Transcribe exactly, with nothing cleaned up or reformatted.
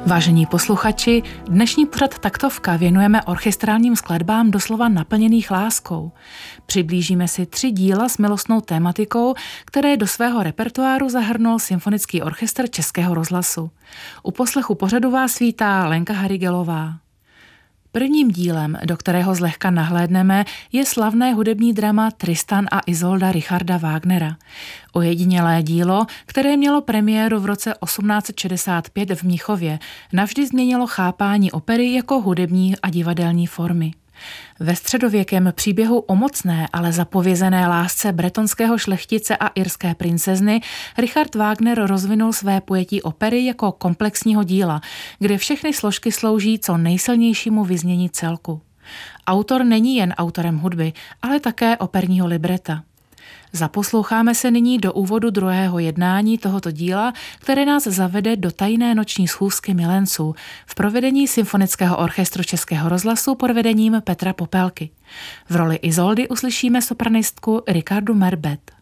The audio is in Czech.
Vážení posluchači, dnešní pořad Taktovka věnujeme orchestrálním skladbám doslova naplněných láskou. Přiblížíme si tři díla s milostnou tématikou, které do svého repertoáru zahrnul Symfonický orchestr Českého rozhlasu. U poslechu pořadu vás vítá Lenka Harigelová. Prvním dílem, do kterého zlehka nahlédneme, je slavné hudební drama Tristan a Isolda Richarda Wagnera. Ojedinělé dílo, které mělo premiéru v roce osmnáct set šedesát pět v Mnichově, navždy změnilo chápání opery jako hudební a divadelní formy. Ve středověkém příběhu o mocné, ale zapovězené lásce bretonského šlechtice a irské princezny Richard Wagner rozvinul své pojetí opery jako komplexního díla, kde všechny složky slouží co nejsilnějšímu vyznění celku. Autor není jen autorem hudby, ale také operního libreta. Zaposloucháme se nyní do úvodu druhého jednání tohoto díla, které nás zavede do tajné noční schůzky milenců v provedení Symfonického orchestru Českého rozhlasu pod vedením Petra Popelky. V roli Isoldy uslyšíme sopranistku Ricardu Merbet.